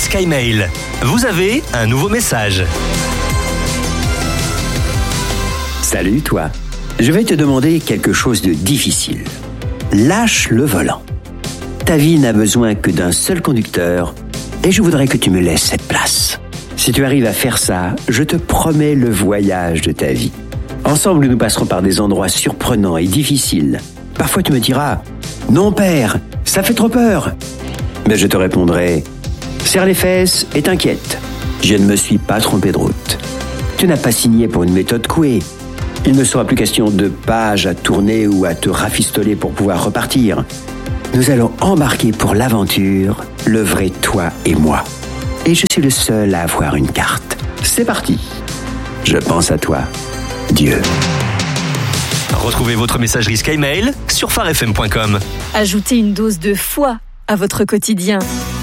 SkyMail. Vous avez un nouveau message. Salut toi, je vais te demander quelque chose de difficile. Lâche le volant. Ta vie n'a besoin que d'un seul conducteur et je voudrais que tu me laisses cette place. Si tu arrives à faire ça, je te promets le voyage de ta vie. Ensemble, nous passerons par des endroits surprenants et difficiles. Parfois, tu me diras « Non, père, ça fait trop peur !» Mais je te répondrai « Serre les fesses et t'inquiète, je ne me suis pas trompé de route. Tu n'as pas signé pour une méthode Coué. Il ne sera plus question de pages à tourner ou à te rafistoler pour pouvoir repartir. Nous allons embarquer pour l'aventure, le vrai toi et moi. Et je suis le seul à avoir une carte. C'est parti. Je pense à toi, Dieu. » Retrouvez votre messagerie SkyMail sur farfm.com. Ajoutez une dose de foi à votre quotidien.